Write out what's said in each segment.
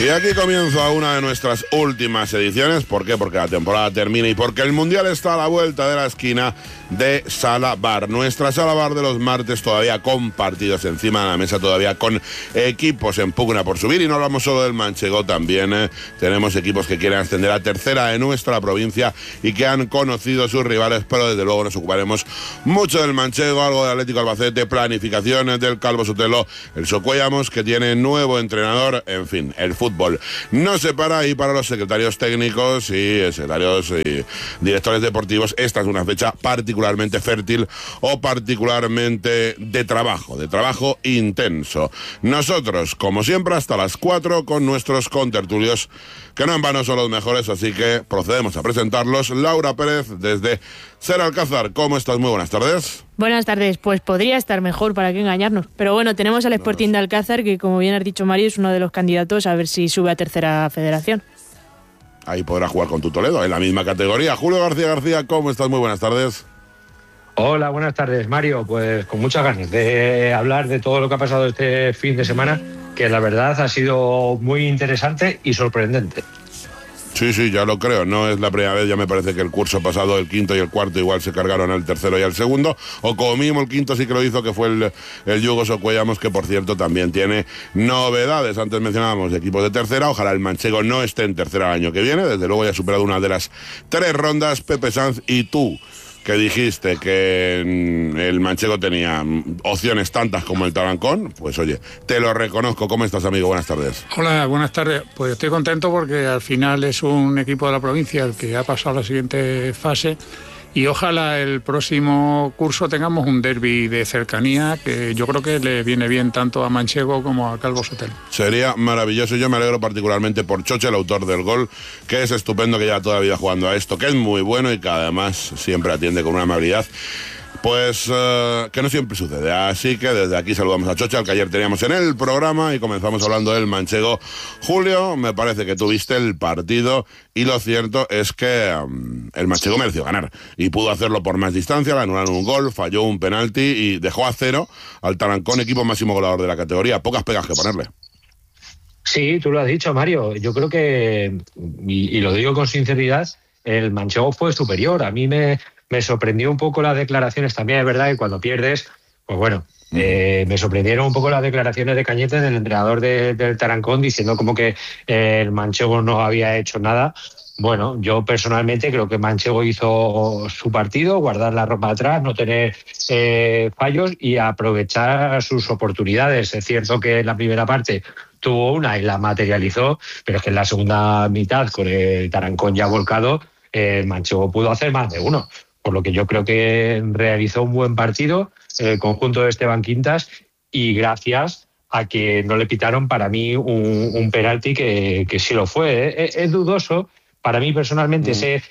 Y aquí comienza una de nuestras últimas ediciones. ¿Por qué? Porque la temporada termina y porque el Mundial está a la vuelta de la esquina de Sala Bar. Nuestra Sala Bar de los martes todavía con partidos encima de la mesa, todavía con equipos en pugna por subir. Y no hablamos solo del manchego, también tenemos equipos que quieren ascender a tercera en nuestra provincia y que han conocido sus rivales, pero desde luego nos ocuparemos mucho del manchego, algo de Atlético Albacete, planificaciones del Calvo Sotelo, el Socuellamos, que tiene nuevo entrenador, en fin, el fútbol no se para. Y para los secretarios técnicos y secretarios y directores deportivos, esta es una fecha particularmente fértil o particularmente de trabajo intenso. Nosotros, como siempre, hasta las 4 con nuestros contertulios, que no en vano son los mejores, así que procedemos a presentarlos. Laura Pérez, desde Ser Alcázar, ¿cómo estás? Muy buenas tardes. Buenas tardes, pues podría estar mejor, para qué engañarnos. Pero bueno, tenemos al Sporting de Alcázar, que como bien has dicho, Mario, es uno de los candidatos a ver si sube a tercera federación. Ahí podrás jugar con tu Toledo, en la misma categoría. Julio García, ¿cómo estás? Muy buenas tardes. Hola, buenas tardes, Mario. Pues con muchas ganas de hablar de todo lo que ha pasado este fin de semana, que la verdad ha sido muy interesante y sorprendente. Sí, ya lo creo. No es la primera vez, ya me parece que el curso pasado, el quinto y el cuarto, igual se cargaron al tercero y al segundo, o como mínimo el quinto sí que lo hizo, que fue el Yugo Socuellamos, que por cierto también tiene novedades. Antes mencionábamos equipos de tercera, ojalá el manchego no esté en tercera el año que viene, desde luego ya ha superado una de las 3 rondas. Pepe Sanz, y tú, que dijiste que el manchego tenía opciones tantas como el Tarancón, pues oye, te lo reconozco. ¿Cómo estás, amigo? Buenas tardes. Hola, buenas tardes. Pues estoy contento porque al final es un equipo de la provincia el que ha pasado a la siguiente fase, y ojalá el próximo curso tengamos un derbi de cercanía, que yo creo que le viene bien tanto a Manchego como a Calvo Sotelo. Sería maravilloso. Yo me alegro particularmente por Choche, el autor del gol, que es estupendo, que lleva toda la vida jugando a esto, que es muy bueno y que además siempre atiende con una amabilidad. Pues que no siempre sucede, así que desde aquí saludamos a Chocha, al que ayer teníamos en el programa, y comenzamos hablando del manchego. Julio, me parece que tuviste el partido y lo cierto es que el manchego mereció ganar y pudo hacerlo por más distancia. Le anularon un gol, falló un penalti y dejó a 0 al Tarancón, equipo máximo goleador de la categoría. Pocas pegas que ponerle. Sí, tú lo has dicho, Mario. Yo creo que, y lo digo con sinceridad, el manchego fue superior. A mí me sorprendió un poco las declaraciones. También es verdad que cuando pierdes, pues bueno, me sorprendieron un poco las declaraciones de Cañete, del entrenador del Tarancón, diciendo como que el manchego no había hecho nada. Bueno, yo personalmente creo que Manchego hizo su partido, guardar la ropa atrás, no tener fallos y aprovechar sus oportunidades. Es cierto que en la primera parte tuvo una y la materializó, pero es que en la segunda mitad, con el Tarancón ya volcado, Manchego pudo hacer más de uno. Por lo que yo creo que realizó un buen partido el conjunto de Esteban Quintas, y gracias a que no le pitaron para mí un penalti que sí lo fue. Es dudoso para mí personalmente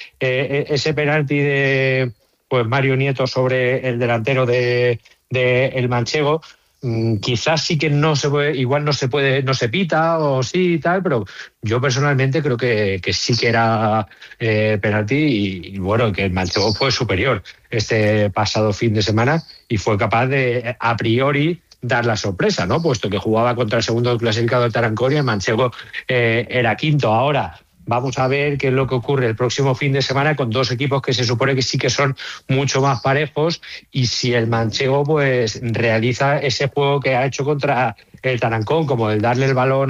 ese penalti de Mario Nieto sobre el delantero de el manchego. Quizás sí que no se puede, igual no se pita o sí y tal, pero yo personalmente creo que sí que era penalti, y bueno, que el manchego fue superior este pasado fin de semana y fue capaz de a priori dar la sorpresa, ¿no? Puesto que jugaba contra el segundo clasificado del Tarancón y el manchego era quinto. Ahora vamos a ver qué es lo que ocurre el próximo fin de semana con dos equipos que se supone que sí que son mucho más parejos, y si el manchego pues realiza ese juego que ha hecho contra el Tarancón, como el darle el balón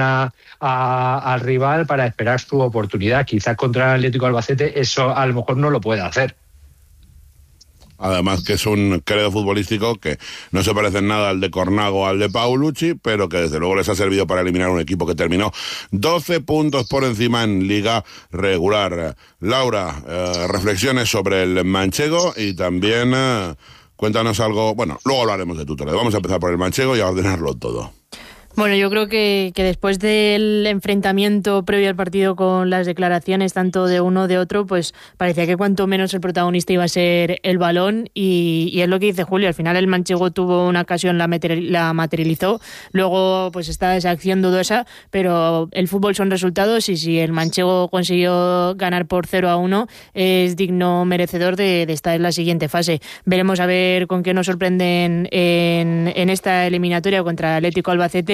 al rival para esperar su oportunidad. Quizás contra el Atlético Albacete eso a lo mejor no lo puede hacer. Además que es un credo futbolístico que no se parece en nada al de Cornago o al de Paulucci, pero que desde luego les ha servido para eliminar un equipo que terminó 12 puntos por encima en liga regular. Laura, reflexiones sobre el manchego y también cuéntanos algo. Bueno, luego hablaremos de tu Toledo. Vamos a empezar por el manchego y a ordenarlo todo. Bueno, yo creo que después del enfrentamiento previo al partido, con las declaraciones tanto de uno de otro, pues parecía que cuanto menos el protagonista iba a ser el balón, y es lo que dice Julio. Al final el manchego tuvo una ocasión, la materializó, luego pues está esa acción dudosa, pero el fútbol son resultados, y si el manchego consiguió ganar por 0-1 es digno merecedor de estar en la siguiente fase. Veremos a ver con qué nos sorprenden en esta eliminatoria contra el Atlético Albacete,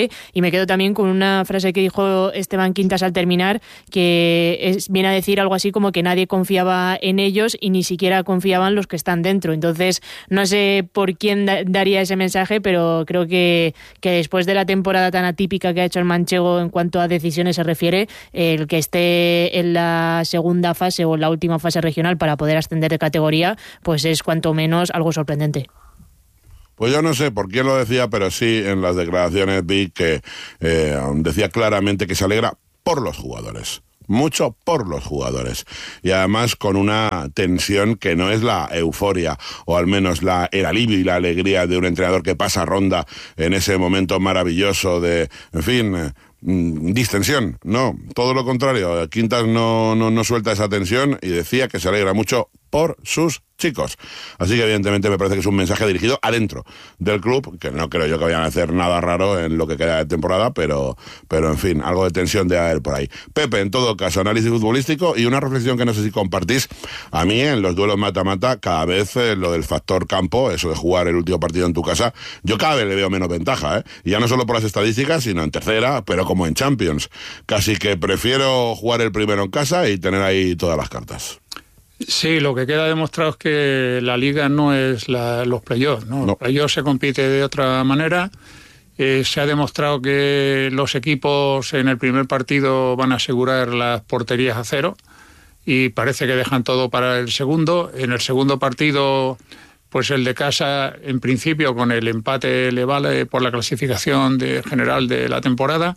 mensaje, y me quedo también con una frase que dijo Esteban Quintas al terminar, que viene a decir algo así como que nadie confiaba en ellos y ni siquiera confiaban los que están dentro. Entonces, no sé por quién daría ese mensaje, pero creo que después de la temporada tan atípica que ha hecho el manchego en cuanto a decisiones se refiere, el que esté en la segunda fase o en la última fase regional para poder ascender de categoría, pues es cuanto menos algo sorprendente. Pues yo no sé por quién lo decía, pero sí en las declaraciones vi que decía claramente que se alegra por los jugadores. Mucho por los jugadores, y además con una tensión que no es la euforia, o al menos el alivio y la alegría de un entrenador que pasa ronda en ese momento maravilloso de, en fin, distensión. No, todo lo contrario. Quintas no suelta esa tensión y decía que se alegra mucho por sus chicos. Así que evidentemente me parece que es un mensaje dirigido adentro del club, que no creo yo que vayan a hacer nada raro en lo que queda de temporada, pero en fin, algo de tensión debe haber por ahí. Pepe, en todo caso, análisis futbolístico y una reflexión que no sé si compartís. A mí en los duelos mata-mata, cada vez lo del factor campo, eso de jugar el último partido en tu casa, yo cada vez le veo menos ventaja, y ya no solo por las estadísticas, sino en tercera, pero como en Champions. Casi que prefiero jugar el primero en casa y tener ahí todas las cartas. Sí, lo que queda demostrado es que la Liga no es los playoffs, ¿no? Los playoffs se compite de otra manera. Se ha demostrado que los equipos en el primer partido van a asegurar las porterías a cero y parece que dejan todo para el segundo. En el segundo partido, pues el de casa, en principio, con el empate le vale por la clasificación general de la temporada.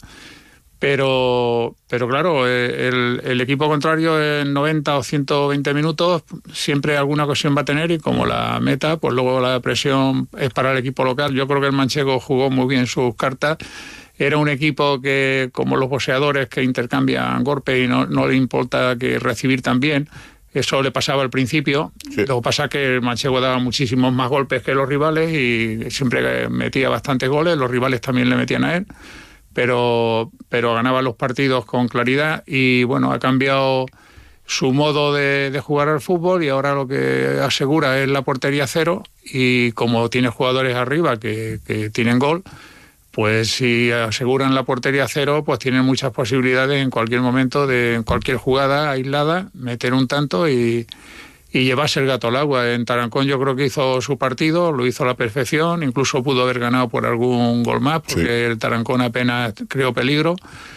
Pero claro, el equipo contrario en 90 o 120 minutos siempre alguna ocasión va a tener, y como la meta, pues luego la presión es para el equipo local. Yo creo que el manchego jugó muy bien sus cartas. Era un equipo que, como los boxeadores, que intercambian golpes y no le importa que recibir también. Eso le pasaba al principio. Sí. Lo que pasa es que el manchego daba muchísimos más golpes que los rivales y siempre metía bastantes goles. Los rivales también le metían a él. Pero ganaba los partidos con claridad y bueno, ha cambiado su modo de jugar al fútbol y ahora lo que asegura es la portería cero, y como tiene jugadores arriba que tienen gol, pues si aseguran la portería cero, pues tienen muchas posibilidades en cualquier momento, en cualquier jugada aislada, meter un tanto y llevarse el gato al agua. En Tarancón yo creo que hizo su partido, lo hizo a la perfección, incluso pudo haber ganado por algún gol más, porque sí, el Tarancón apenas creó peligro.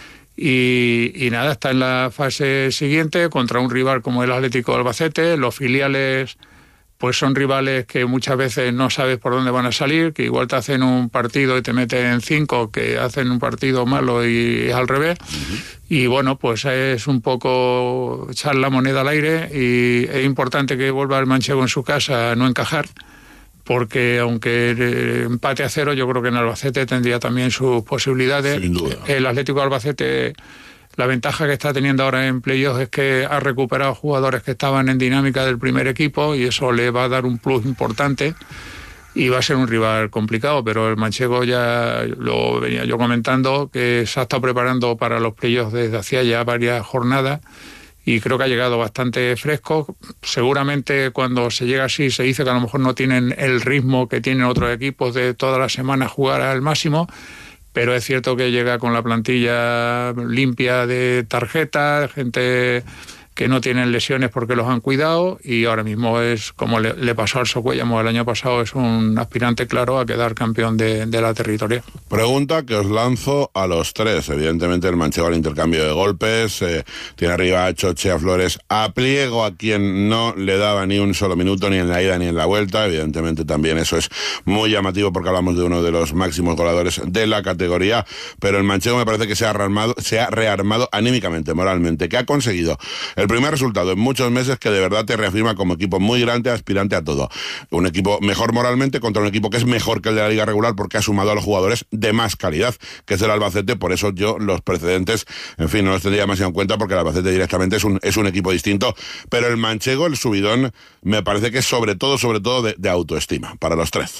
Y nada, está en la fase siguiente contra un rival como el Atlético de Albacete. Los filiales pues son rivales que muchas veces no sabes por dónde van a salir, que igual te hacen un partido y te meten 5, que hacen un partido malo y es al revés. Uh-huh. Y bueno, pues es un poco echar la moneda al aire, y es importante que vuelva el manchego en su casa a no encajar, porque aunque el empate a 0, yo creo que en Albacete tendría también sus posibilidades. Sin duda. El Atlético de Albacete, la ventaja que está teniendo ahora en playoffs es que ha recuperado jugadores que estaban en dinámica del primer equipo, y eso le va a dar un plus importante y va a ser un rival complicado, pero el manchego, ya lo venía yo comentando, que se ha estado preparando para los playoffs desde hacía ya varias jornadas y creo que ha llegado bastante fresco. Seguramente cuando se llega así se dice que a lo mejor no tienen el ritmo que tienen otros equipos de toda la semana jugar al máximo, pero es cierto que llega con la plantilla limpia de tarjetas, gente que no tienen lesiones porque los han cuidado, y ahora mismo es como le pasó al Socuéllamo el año pasado, es un aspirante claro a quedar campeón de la territorial. Pregunta que os lanzo a los tres. Evidentemente el manchego al intercambio de golpes, tiene arriba a Choche, a Flores, a Pliego, a quien no le daba ni un solo minuto, ni en la ida ni en la vuelta. Evidentemente también eso es muy llamativo porque hablamos de uno de los máximos goleadores de la categoría, pero el manchego me parece que se ha rearmado anímicamente, moralmente, que ha conseguido el primer resultado en muchos meses que de verdad te reafirma como equipo muy grande, aspirante a todo. Un equipo mejor moralmente contra un equipo que es mejor que el de la Liga regular, porque ha sumado a los jugadores de más calidad, que es el Albacete. Por eso yo los precedentes, en fin, no los tendría demasiado en cuenta, porque el Albacete directamente es un equipo distinto. Pero el manchego, el subidón, me parece que es sobre todo de autoestima, para los tres.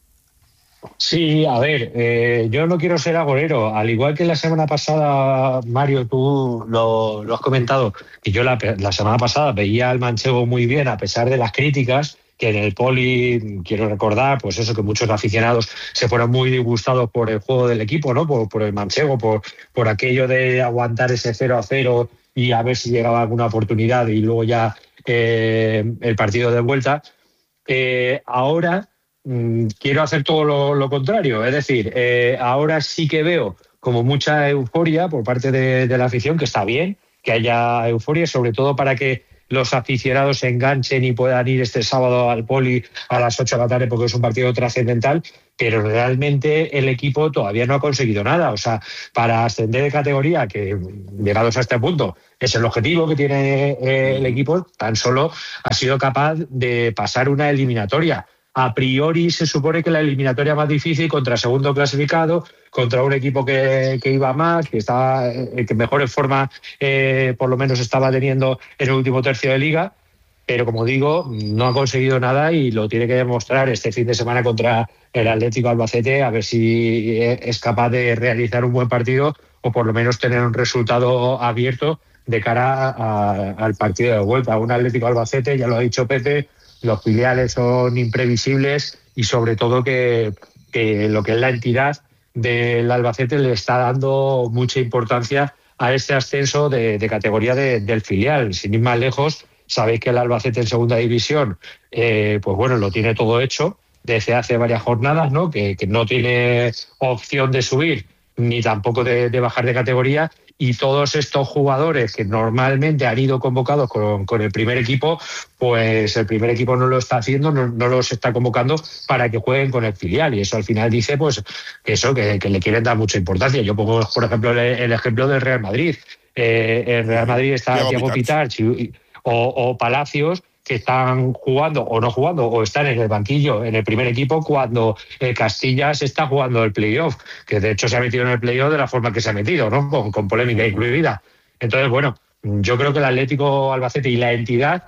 Sí, a ver, yo no quiero ser agorero. Al igual que la semana pasada, Mario, tú lo has comentado, y yo la semana pasada veía al manchego muy bien a pesar de las críticas, que en el Poli, quiero recordar, pues eso, que muchos aficionados se fueron muy disgustados por el juego del equipo, ¿no? Por el manchego, por aquello de aguantar ese 0-0 y a ver si llegaba alguna oportunidad y luego ya el partido de vuelta. Ahora quiero hacer todo lo contrario, es decir, ahora sí que veo como mucha euforia por parte de la afición, que está bien que haya euforia, sobre todo para que los aficionados se enganchen y puedan ir este sábado al Poli a las 8 de la tarde porque es un partido trascendental, pero realmente el equipo todavía no ha conseguido nada. O sea, para ascender de categoría, que llegados a este punto es el objetivo que tiene el equipo, tan solo ha sido capaz de pasar una eliminatoria. A priori se supone que la eliminatoria más difícil contra segundo clasificado, contra un equipo que iba más, que mejor en forma por lo menos estaba teniendo en el último tercio de liga, pero como digo, no ha conseguido nada y lo tiene que demostrar este fin de semana contra el Atlético Albacete, a ver si es capaz de realizar un buen partido o por lo menos tener un resultado abierto de cara al partido de vuelta. Un Atlético Albacete, ya lo ha dicho Pepe, los filiales son imprevisibles y sobre todo que lo que es la entidad del Albacete le está dando mucha importancia a este ascenso de categoría del filial. Sin ir más lejos, sabéis que el Albacete en segunda división pues bueno, lo tiene todo hecho desde hace varias jornadas, ¿no? Que no tiene opción de subir ni tampoco de bajar de categoría, y todos estos jugadores que normalmente han ido convocados con el primer equipo, pues el primer equipo no lo está haciendo, no los está convocando para que jueguen con el filial, y eso al final dice pues que le quieren dar mucha importancia. Yo pongo, por ejemplo, el ejemplo del Real Madrid. El Real Madrid está Thiago Pitarch o Palacios, que están jugando o no jugando o están en el banquillo en el primer equipo cuando Casillas está jugando el playoff, que de hecho se ha metido en el playoff de la forma que se ha metido, ¿no? Con polémica incluida. Entonces, bueno, yo creo que el Atlético Albacete y la entidad,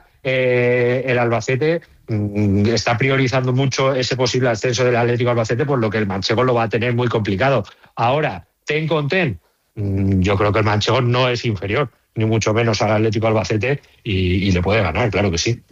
el Albacete, está priorizando mucho ese posible ascenso del Atlético Albacete, por lo que el manchego lo va a tener muy complicado. Ahora, ten con ten, yo creo que el manchego no es inferior, ni mucho menos al Atlético Albacete, y le puede ganar, claro que sí.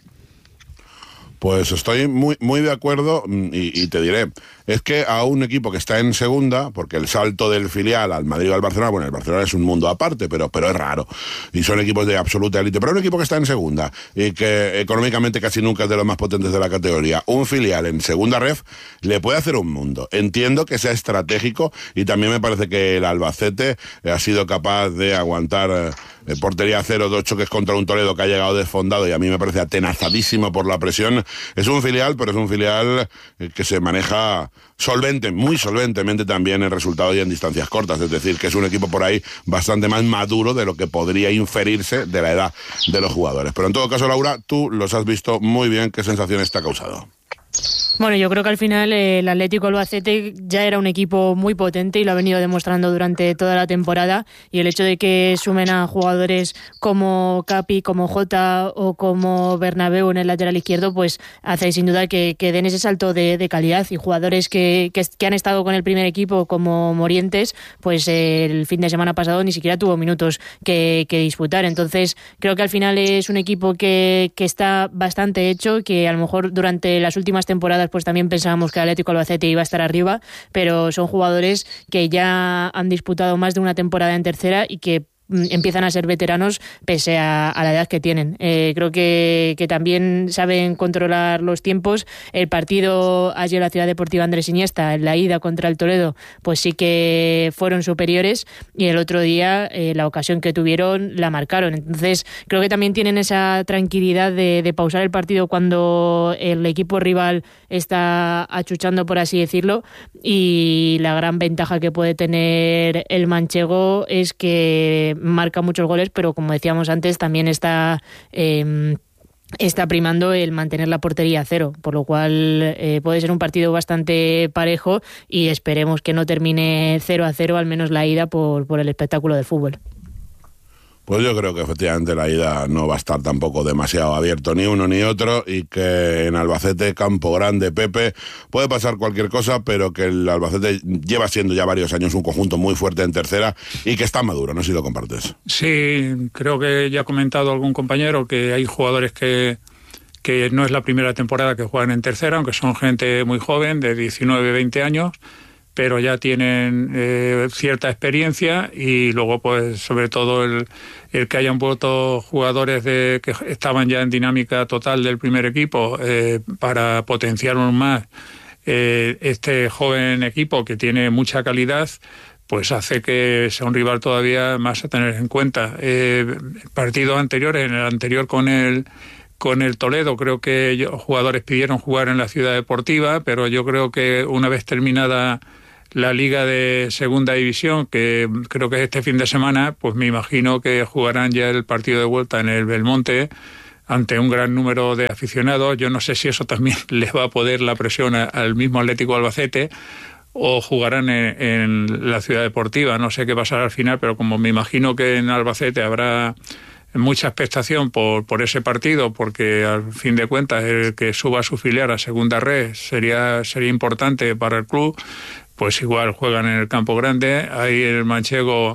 Pues estoy muy, muy de acuerdo y te diré, es que a un equipo que está en segunda, porque el salto del filial al Madrid o al Barcelona, bueno, el Barcelona es un mundo aparte, pero es raro, y son equipos de absoluta élite, pero un equipo que está en segunda y que económicamente casi nunca es de los más potentes de la categoría, un filial en segunda ref le puede hacer un mundo. Entiendo que sea estratégico y también me parece que el Albacete ha sido capaz de aguantar portería cero, 2 choques contra un Toledo que ha llegado desfondado y a mí me parece atenazadísimo por la presión. Es un filial, pero es un filial que se maneja muy solventemente también en resultados y en distancias cortas, es decir, que es un equipo por ahí bastante más maduro de lo que podría inferirse de la edad de los jugadores. Pero en todo caso, Laura, tú los has visto muy bien. ¿Qué sensaciones te ha causado? Bueno, yo creo que al final el Atlético Albacete ya era un equipo muy potente y lo ha venido demostrando durante toda la temporada, y el hecho de que sumen a jugadores como Capi, como Jota o como Bernabéu en el lateral izquierdo, pues hace sin duda que den ese salto de calidad, y jugadores que han estado con el primer equipo como Morientes, pues el fin de semana pasado ni siquiera tuvo minutos que disputar. Entonces creo que al final es un equipo que está bastante hecho, que a lo mejor durante las últimas temporadas pues también pensábamos que el Atlético Albacete iba a estar arriba, pero son jugadores que ya han disputado más de una temporada en tercera y que empiezan a ser veteranos pese a la edad que tienen. Creo que también saben controlar los tiempos. El partido allí en la Ciudad Deportiva Andrés Iniesta, en la ida contra el Toledo, pues sí que fueron superiores, y el otro día la ocasión que tuvieron la marcaron. Entonces creo que también tienen esa tranquilidad de pausar el partido cuando el equipo rival está achuchando, por así decirlo, y la gran ventaja que puede tener el manchego es que marca muchos goles, pero como decíamos antes, también está primando el mantener la portería a cero, por lo cual puede ser un partido bastante parejo, y esperemos que no termine 0-0, al menos la ida, por el espectáculo del fútbol. Pues yo creo que efectivamente la ida no va a estar tampoco demasiado abierto ni uno ni otro, y que en Albacete, campo grande, Pepe, puede pasar cualquier cosa, pero que el Albacete lleva siendo ya varios años un conjunto muy fuerte en tercera y que está maduro. No sé si lo compartes. Sí, creo que ya ha comentado algún compañero que hay jugadores que que no es la primera temporada que juegan en tercera, aunque son gente muy joven, de 19, 20 años, pero ya tienen cierta experiencia, y luego pues sobre todo el que hayan vuelto jugadores que estaban ya en dinámica total del primer equipo para potenciar aún más este joven equipo que tiene mucha calidad, pues hace que sea un rival todavía más a tener en cuenta. Partidos anteriores, en el anterior con el Toledo, creo que los jugadores pidieron jugar en la Ciudad Deportiva, pero yo creo que una vez terminada la Liga de Segunda División, que creo que es este fin de semana, pues me imagino que jugarán ya el partido de vuelta en el Belmonte ante un gran número de aficionados. Yo no sé si eso también les va a poder la presión al mismo Atlético Albacete, o jugarán en la Ciudad Deportiva. No sé qué pasará al final, pero como me imagino que en Albacete habrá mucha expectación por ese partido, porque al fin de cuentas el que suba a su filial a Segunda Red sería importante para el club, pues igual juegan en el Campo Grande. Ahí el manchego,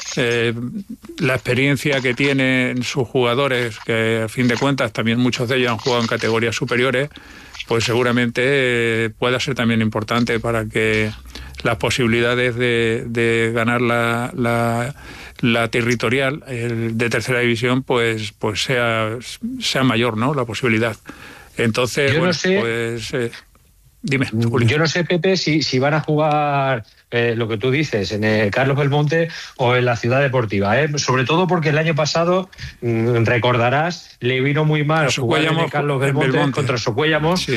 la experiencia que tienen sus jugadores, que a fin de cuentas también muchos de ellos han jugado en categorías superiores, pues seguramente pueda ser también importante para que las posibilidades de ganar la territorial de tercera división pues sea mayor, ¿no?, la posibilidad. Entonces, yo no sé, pues dime, Julio. Yo no sé, Pepe, si van a jugar lo que tú dices en el Carlos Belmonte o en la Ciudad Deportiva, sobre todo porque el año pasado, recordarás, le vino muy mal jugar en el Carlos Belmonte contra Socuéllamos, sí.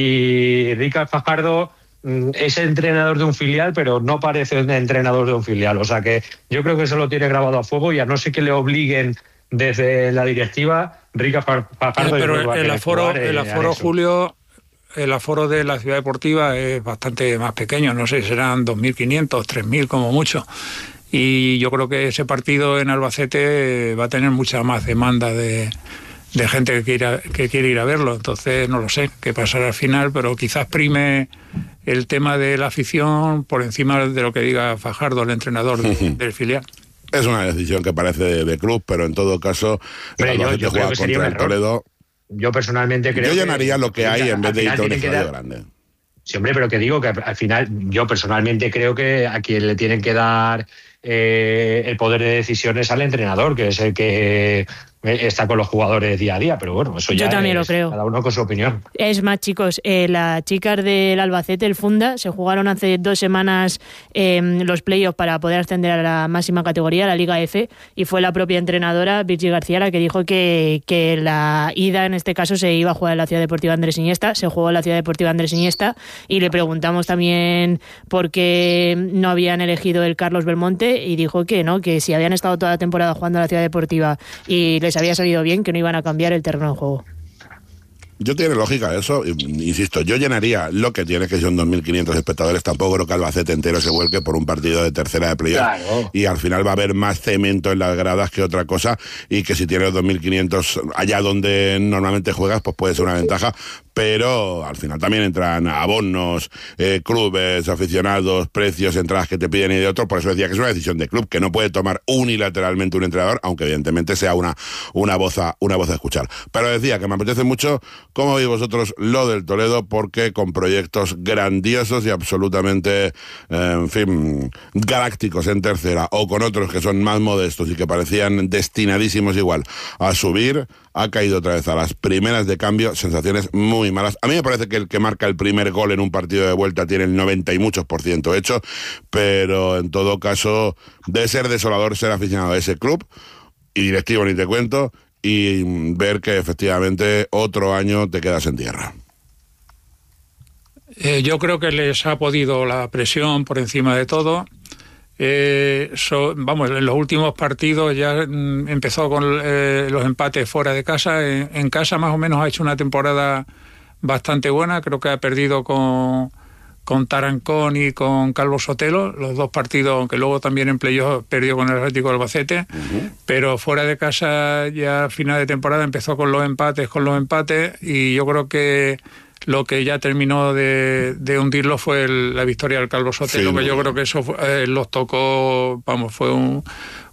Y Ricard Fajardo es entrenador de un filial, pero no parece un entrenador de un filial. O sea que yo creo que eso lo tiene grabado a fuego, y a no ser que le obliguen desde la directiva, Ricard Fajardo... Pero el aforo, Julio... El aforo de la Ciudad Deportiva es bastante más pequeño, no sé, serán 2.500, 3.000 como mucho. Y yo creo que ese partido en Albacete va a tener mucha más demanda de gente que quiere ir a verlo. Entonces no lo sé qué pasará al final, pero quizás prime el tema de la afición por encima de lo que diga Fajardo, el entrenador del filial. Es una decisión que parece de club, pero en todo caso, yo creo que sería un error. Toledo. Yo personalmente creo que... Yo llenaría lo que hay en vez de ir a un estadio grande. Sí, hombre, pero que digo que al final yo personalmente creo que a quien le tienen que dar el poder de decisión es al entrenador, que es el que está con los jugadores día a día, pero bueno, eso ya yo también lo creo. Cada uno con su opinión. Es más, chicos, las chicas del Albacete, el Funda, se jugaron hace 2 semanas los playoffs para poder ascender a la máxima categoría, la Liga F, y fue la propia entrenadora, Virgi García, la que dijo que la ida en este caso se iba a jugar en la Ciudad Deportiva Andrés Iniesta. Se jugó en la Ciudad Deportiva Andrés Iniesta, y le preguntamos también por qué no habían elegido el Carlos Belmonte, y dijo que no, que si habían estado toda la temporada jugando en la Ciudad Deportiva y les había salido bien, que no iban a cambiar el terreno de juego. Yo tiene lógica eso, insisto, yo llenaría lo que tiene, que son 2.500 espectadores. Tampoco creo que Albacete entero se vuelque por un partido de tercera de playoff, claro. Y al final va a haber más cemento en las gradas que otra cosa, y que si tienes 2.500 allá donde normalmente juegas, pues puede ser una ventaja, pero al final también entran abonos, clubes, aficionados, precios, entradas que te piden y de otros. Por eso decía que es una decisión de club, que no puede tomar unilateralmente un entrenador, aunque evidentemente sea una voz a escuchar. Pero decía que me apetece mucho cómo veis vosotros lo del Toledo, porque con proyectos grandiosos y absolutamente, en fin, galácticos en tercera, o con otros que son más modestos y que parecían destinadísimos igual a subir, ha caído otra vez a las primeras de cambio. Sensaciones muy malas. A mí me parece que el que marca el primer gol en un partido de vuelta tiene el 90 y muchos % hecho, pero en todo caso debe ser desolador ser aficionado a ese club, y directivo ni te cuento, y ver que efectivamente otro año te quedas en tierra. Yo creo que les ha podido la presión por encima de todo. Vamos, en los últimos partidos ya empezó con los empates fuera de casa. En casa más o menos ha hecho una temporada bastante buena. Creo que ha perdido con Tarancón y con Calvo Sotelo, los 2 partidos, aunque luego también en playoff perdió con el Atlético de Albacete, pero fuera de casa ya a final de temporada empezó con los empates, y yo creo que lo que ya terminó de hundirlo fue la victoria del Calvo Sotelo, sí, que yo creo que eso los tocó, vamos, fue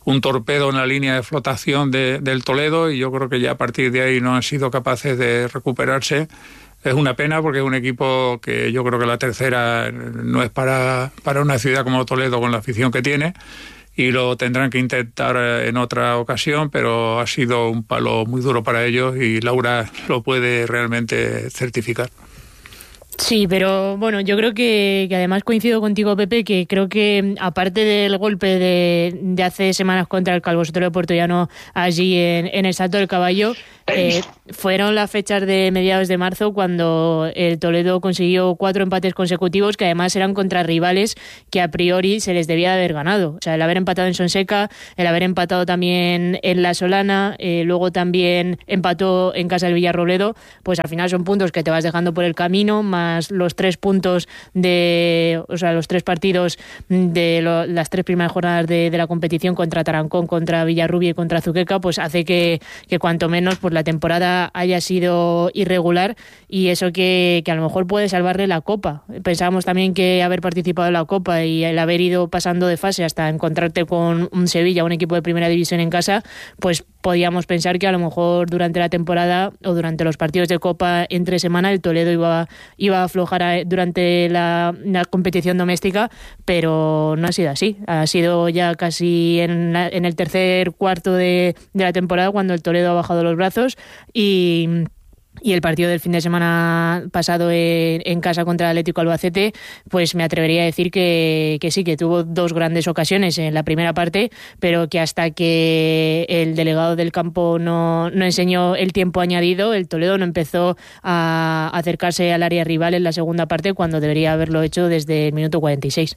un torpedo en la línea de flotación del Toledo, y yo creo que ya a partir de ahí no han sido capaces de recuperarse. Es una pena porque es un equipo que yo creo que la tercera no es para una ciudad como Toledo con la afición que tiene, y lo tendrán que intentar en otra ocasión, pero ha sido un palo muy duro para ellos y Laura lo puede realmente certificar. Sí, pero bueno, yo creo que además coincido contigo, Pepe, que creo que aparte del golpe de hace semanas contra el Calvo Sotelo de Puertollano allí en el Salto del Caballo, fueron las fechas de mediados de marzo cuando el Toledo consiguió 4 empates consecutivos, que además eran contra rivales que a priori se les debía de haber ganado. O sea, el haber empatado en Sonseca, el haber empatado también en La Solana, luego también empató en casa del Villarrobledo, pues al final son puntos que te vas dejando por el camino, más los 3 puntos los 3 partidos de las 3 primeras jornadas de la competición contra Tarancón, contra Villarrubia y contra Azuqueca, pues hace que cuanto menos pues la temporada haya sido irregular, y eso que a lo mejor puede salvarle la Copa. Pensábamos también que haber participado en la Copa y el haber ido pasando de fase hasta encontrarte con un Sevilla, un equipo de primera división en casa, pues podíamos pensar que a lo mejor durante la temporada o durante los partidos de Copa entre semana el Toledo iba a aflojar durante la competición doméstica, pero no ha sido así. Ha sido ya casi en el tercer cuarto de la temporada cuando el Toledo ha bajado los brazos, y el partido del fin de semana pasado en casa contra el Atlético Albacete, pues me atrevería a decir que sí, que tuvo 2 grandes ocasiones en la primera parte, pero que hasta que el delegado del campo no enseñó el tiempo añadido, el Toledo no empezó a acercarse al área rival en la segunda parte, cuando debería haberlo hecho desde el minuto 46.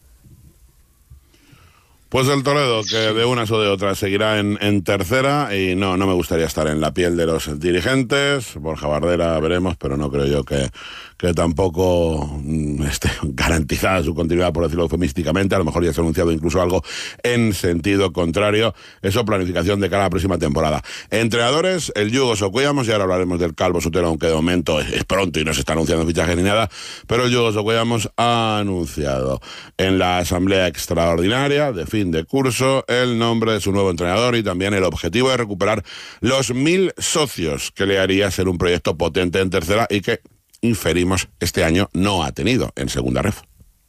Pues el Toledo, que de unas o de otras seguirá en tercera, y no me gustaría estar en la piel de los dirigentes. Borja Bardera veremos, pero no creo yo que tampoco esté garantizada su continuidad, por decirlo eufemísticamente. A lo mejor ya se ha anunciado incluso algo en sentido contrario. Eso, planificación de cara a la próxima temporada. Entrenadores, el Yugo Socuellamos, y ahora hablaremos del Calvo Sotelo, aunque de momento es pronto y no se está anunciando fichaje ni nada, pero el Yugo Socuellamos ha anunciado en la asamblea extraordinaria de fin de curso el nombre de su nuevo entrenador y también el objetivo de recuperar los 1000 socios que le haría ser un proyecto potente en tercera y que, inferimos, este año no ha tenido en segunda ref.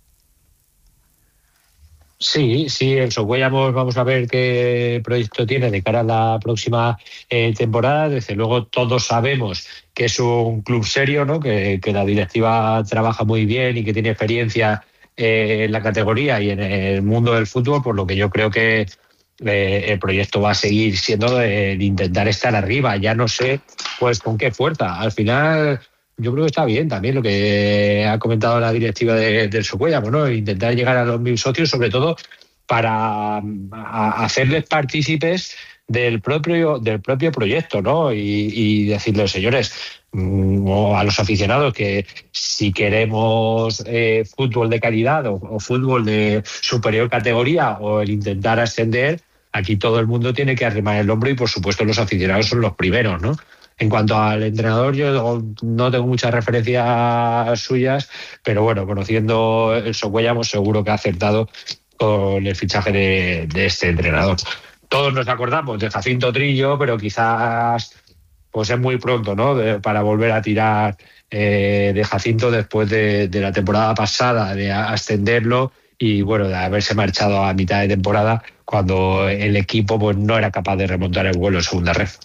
Sí, el Socuellamos, vamos a ver qué proyecto tiene de cara a la próxima temporada. Desde luego todos sabemos que es un club serio, ¿no? Que la directiva trabaja muy bien y que tiene experiencia en la categoría y en el mundo del fútbol, por lo que yo creo que el proyecto va a seguir siendo el intentar estar arriba. Ya no sé pues con qué fuerza. Al final yo creo que está bien también lo que ha comentado la directiva del Socuellamos, ¿no? Intentar llegar a los 1000 socios, sobre todo para hacerles partícipes del propio proyecto, ¿no? Y decirles, señores, o a los aficionados, que si queremos fútbol de calidad o fútbol de superior categoría o el intentar ascender, aquí todo el mundo tiene que arrimar el hombro, y por supuesto los aficionados son los primeros, ¿no? En cuanto al entrenador, yo no tengo muchas referencias suyas, pero bueno, conociendo el Socuellamos, seguro que ha acertado con el fichaje de este entrenador. Todos nos acordamos de Jacinto Trillo, pero quizás pues es muy pronto, ¿no? Para volver a tirar de Jacinto después de la temporada pasada, de ascenderlo y bueno, de haberse marchado a mitad de temporada cuando el equipo pues no era capaz de remontar el vuelo en segunda ref.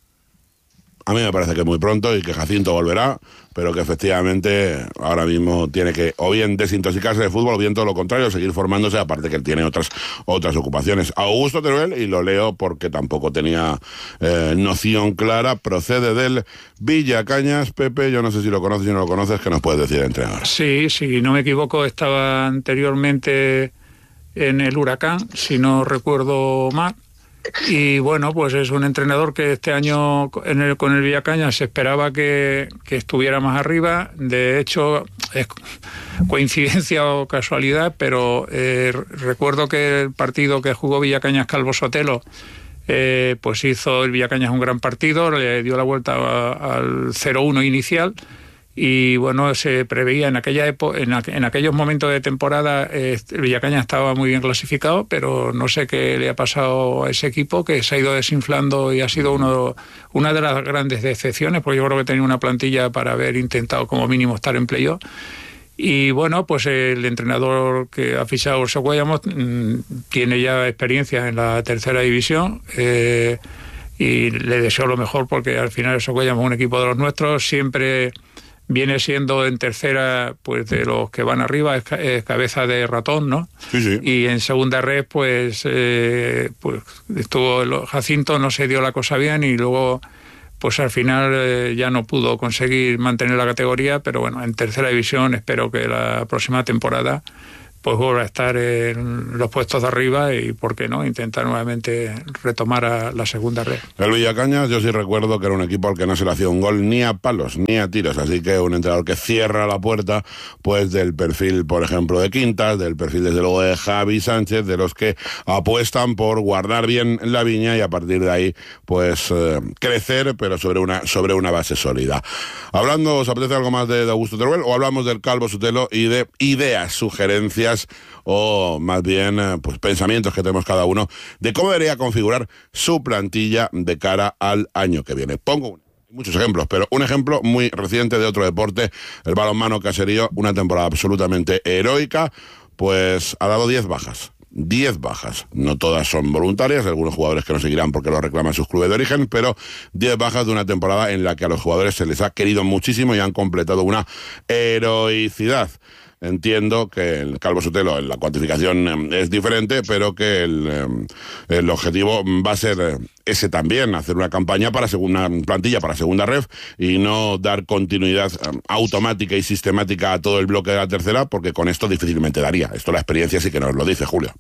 A mí me parece que es muy pronto y que Jacinto volverá, pero que efectivamente ahora mismo tiene que o bien desintoxicarse de fútbol o bien todo lo contrario, seguir formándose, aparte que él tiene otras ocupaciones. Augusto Teruel, y lo leo porque tampoco tenía noción clara, procede del Villacañas. Pepe, yo no sé si lo conoces, si no lo conoces, ¿qué nos puedes decir, entrenador? Sí, si no me equivoco, estaba anteriormente en el Huracán, si no recuerdo mal. Y bueno, pues es un entrenador que este año con el Villacañas se esperaba que estuviera más arriba. De hecho, es coincidencia o casualidad, pero recuerdo que el partido que jugó Villacañas Calvo Sotelo, pues hizo el Villacañas un gran partido, le dio la vuelta al 0-1 inicial y bueno, se preveía en aquellos momentos de temporada, el Villacañas estaba muy bien clasificado, pero no sé qué le ha pasado a ese equipo, que se ha ido desinflando y ha sido una de las grandes decepciones, porque yo creo que tenía una plantilla para haber intentado como mínimo estar en playoff. Y bueno, pues el entrenador que ha fichado Orso Cuellamos tiene ya experiencia en la tercera división, y le deseo lo mejor, porque al final Orso Cuellamos es un equipo de los nuestros, siempre viene siendo en tercera, pues de los que van arriba, es cabeza de ratón, ¿no? Sí, sí. Y en segunda red, pues estuvo Jacinto, no se dio la cosa bien, y luego pues al final ya no pudo conseguir mantener la categoría, pero bueno, en tercera división espero que la próxima temporada pues vuelva a estar en los puestos de arriba y, ¿por qué no?, intentar nuevamente retomar a la segunda red. El Villacañas, yo sí recuerdo que era un equipo al que no se le hacía un gol ni a palos ni a tiros, así que un entrenador que cierra la puerta pues del perfil, por ejemplo, de Quintas, del perfil desde luego de Javi Sánchez, de los que apuestan por guardar bien la viña y a partir de ahí pues crecer, pero sobre una base sólida. Hablando, ¿os apetece algo más de Augusto Teruel o hablamos del Calvo Sotelo y de ideas, sugerencias o más bien pues pensamientos que tenemos cada uno de cómo debería configurar su plantilla de cara al año que viene? Pongo muchos ejemplos, pero un ejemplo muy reciente de otro deporte, el balonmano caserío, una temporada absolutamente heroica, pues ha dado 10 bajas. 10 bajas, no todas son voluntarias, algunos jugadores que no seguirán porque lo reclaman sus clubes de origen, pero 10 bajas de una temporada en la que a los jugadores se les ha querido muchísimo y han completado una heroicidad. Entiendo que el Calvo Sotelo en la cuantificación es diferente, pero que el objetivo va a ser ese también, hacer una campaña para una plantilla para segunda ref y no dar continuidad automática y sistemática a todo el bloque de la tercera, porque con esto difícilmente daría. Esto la experiencia sí que nos lo dice, Julio.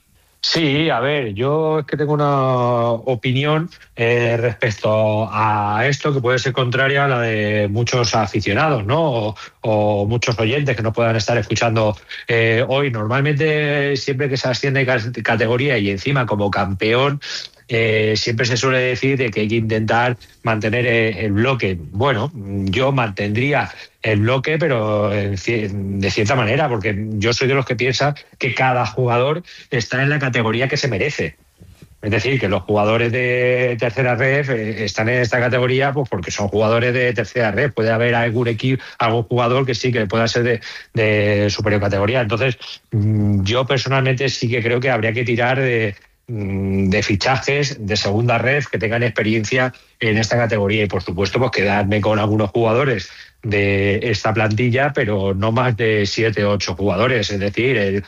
Sí, a ver, yo es que tengo una opinión respecto a esto que puede ser contraria a la de muchos aficionados, ¿no? O muchos oyentes que no puedan estar escuchando hoy. Normalmente, siempre que se asciende de categoría y encima como campeón, siempre se suele decir de que hay que intentar mantener el bloque. Bueno, yo mantendría el bloque, pero de cierta manera, porque yo soy de los que piensa que cada jugador está en la categoría que se merece. Es decir, que los jugadores de tercera red están en esta categoría pues porque son jugadores de tercera red. Puede haber algún jugador que sí que pueda ser de superior categoría. Entonces, yo personalmente sí que creo que habría que tirar de fichajes de segunda red que tengan experiencia en esta categoría y, por supuesto, pues quedarme con algunos jugadores de esta plantilla, pero no más de 7 o 8 jugadores. Es decir,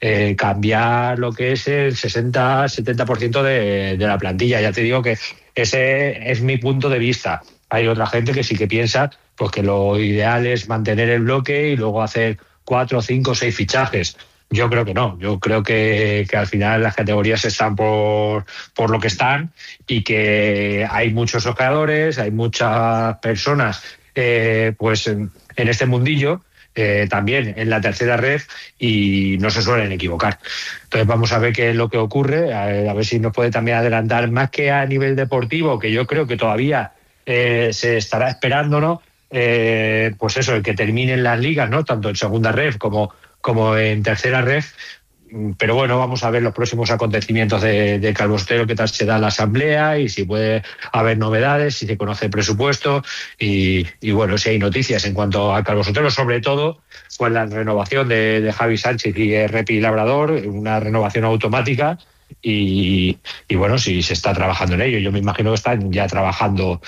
cambiar lo que es el 60-70% de la plantilla. Ya te digo que ese es mi punto de vista. Hay otra gente que sí que piensa pues que lo ideal es mantener el bloque y luego hacer 4, 5, 6 fichajes. Yo creo que no. Yo creo que al final las categorías están por lo que están y que hay muchos jugadores, hay muchas personas pues en este mundillo, también en la tercera red, y no se suelen equivocar. Entonces vamos a ver qué es lo que ocurre, a ver si nos puede también adelantar, más que a nivel deportivo, que yo creo que todavía se estará esperando, ¿no? Pues eso, el que terminen las ligas, ¿no? Tanto en segunda red como en tercera red. Pero bueno, vamos a ver los próximos acontecimientos de Calvo Sotelo, qué tal se da la asamblea y si puede haber novedades, si se conoce el presupuesto y bueno, si hay noticias en cuanto a Calvo Sotelo, sobre todo pues la renovación de Javi Sánchez y Repi Labrador, una renovación automática y bueno, si se está trabajando en ello. Yo me imagino que están ya trabajando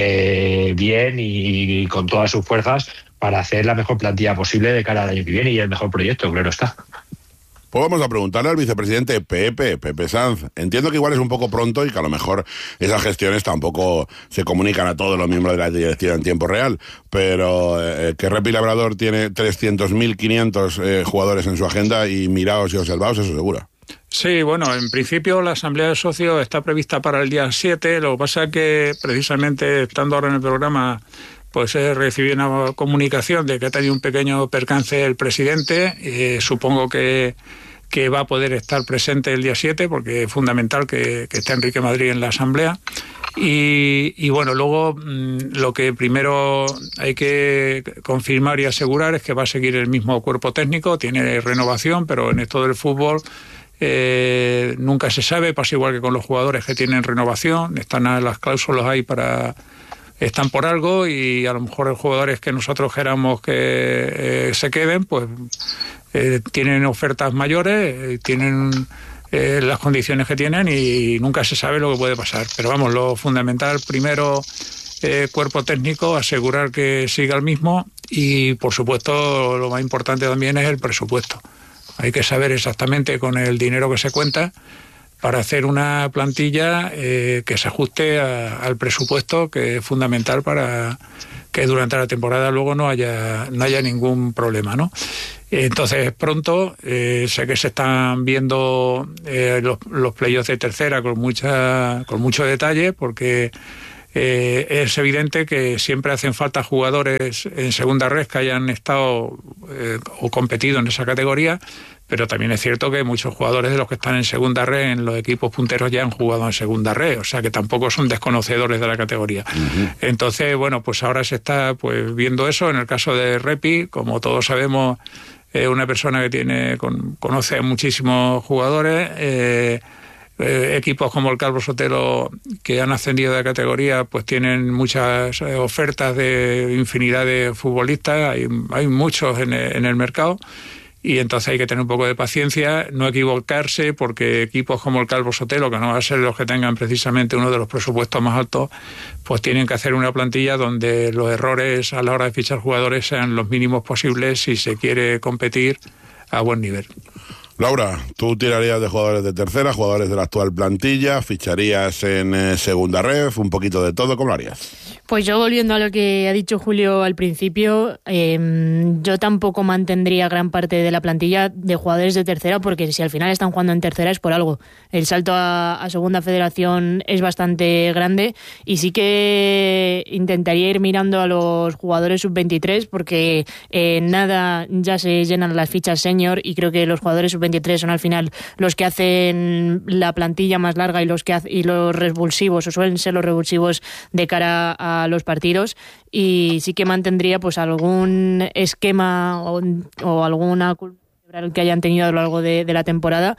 bien y con todas sus fuerzas para hacer la mejor plantilla posible de cara al año que viene y el mejor proyecto, claro está. Pues vamos a preguntarle al vicepresidente Pepe Sanz. Entiendo que igual es un poco pronto y que a lo mejor esas gestiones tampoco se comunican a todos los miembros de la directiva en tiempo real, pero que Repi Labrador tiene 300.500 jugadores en su agenda y mirados y observados, eso seguro. Sí, bueno, en principio la asamblea de socios está prevista para el día 7, lo que pasa es que precisamente estando ahora en el programa pues recibí una comunicación de que ha tenido un pequeño percance el presidente. Supongo que va a poder estar presente el día 7 porque es fundamental que esté Enrique Madrid en la asamblea. Y bueno, luego lo que primero hay que confirmar y asegurar es que va a seguir el mismo cuerpo técnico, tiene renovación, pero en esto del fútbol nunca se sabe, pasa igual que con los jugadores que tienen renovación, las cláusulas ahí están por algo, y a lo mejor los jugadores que nosotros queramos que se queden, pues tienen ofertas mayores, tienen las condiciones que tienen, y nunca se sabe lo que puede pasar. Pero vamos, lo fundamental primero, cuerpo técnico, asegurar que siga el mismo, y por supuesto lo más importante también es el presupuesto. Hay que saber exactamente con el dinero que se cuenta para hacer una plantilla que se ajuste al presupuesto, que es fundamental para que durante la temporada luego no haya ningún problema, ¿no? Entonces pronto, sé que se están viendo los playoffs de tercera con mucho detalle, porque es evidente que siempre hacen falta jugadores en segunda red que hayan estado o competido en esa categoría, pero también es cierto que muchos jugadores de los que están en segunda red en los equipos punteros ya han jugado en segunda red, o sea que tampoco son desconocedores de la categoría. Uh-huh. Entonces, bueno, pues ahora se está viendo eso. En el caso de Repi, como todos sabemos, una persona que conoce a muchísimos jugadores. Equipos como el Calvo Sotelo, que han ascendido de categoría, pues tienen muchas ofertas de infinidad de futbolistas, hay muchos en el mercado, y entonces hay que tener un poco de paciencia, no equivocarse, porque equipos como el Calvo Sotelo, que no van a ser los que tengan precisamente uno de los presupuestos más altos, pues tienen que hacer una plantilla donde los errores a la hora de fichar jugadores sean los mínimos posibles si se quiere competir a buen nivel. Laura, ¿tú tirarías de jugadores de tercera, jugadores de la actual plantilla, ficharías en segunda red, un poquito de todo? ¿Cómo lo harías? Pues yo, volviendo a lo que ha dicho Julio al principio, yo tampoco mantendría gran parte de la plantilla de jugadores de tercera, porque si al final están jugando en tercera es por algo. El salto a segunda federación es bastante grande, y sí que intentaría ir mirando a los jugadores sub-23, porque nada, ya se llenan las fichas senior, y creo que los jugadores sub-23 son al final los que hacen la plantilla más larga, y los revulsivos, o suelen ser los revulsivos de cara a los partidos. Y sí que mantendría pues algún esquema o alguna cultura que hayan tenido a lo largo de la temporada,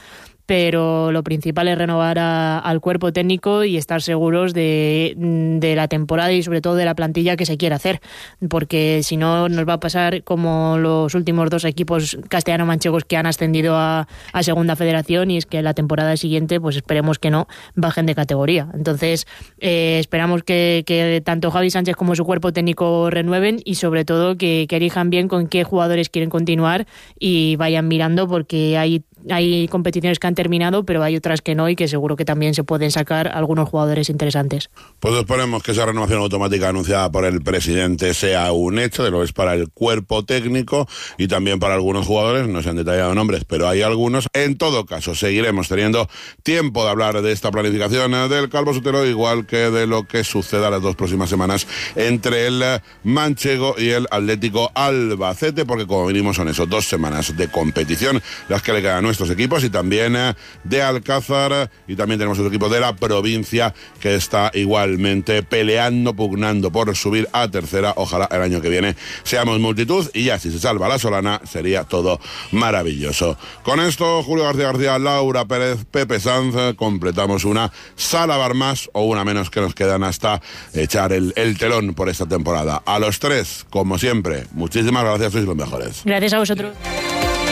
pero lo principal es renovar al cuerpo técnico y estar seguros de la temporada y sobre todo de la plantilla que se quiere hacer, porque si no nos va a pasar como los últimos dos equipos castellano-manchegos que han ascendido a segunda federación, y es que la temporada siguiente pues esperemos que no bajen de categoría. Entonces esperamos que tanto Javi Sánchez como su cuerpo técnico renueven, y sobre todo que elijan bien con qué jugadores quieren continuar y vayan mirando, porque hay competiciones que han terminado, pero hay otras que no, y que seguro que también se pueden sacar algunos jugadores interesantes. Pues esperemos que esa renovación automática anunciada por el presidente sea un hecho, de lo es para el cuerpo técnico y también para algunos jugadores. No se han detallado nombres, pero hay algunos. En todo caso, seguiremos teniendo tiempo de hablar de esta planificación del Calvo Sotelo, igual que de lo que suceda las 2 próximas semanas entre el manchego y el Atlético Albacete, porque como venimos son eso, 2 semanas de competición las que le quedan a nuestros equipos, y también de Alcázar, y también tenemos otro equipo de la provincia que está igualmente peleando, pugnando por subir a tercera. Ojalá el año que viene seamos multitud, y ya si se salva la Solana sería todo maravilloso. Con esto, Julio García, Laura Pérez, Pepe Sanz, completamos una Sala Bar más o una menos que nos quedan hasta echar el telón por esta temporada. A los 3, como siempre, muchísimas gracias, sois los mejores. Gracias a vosotros.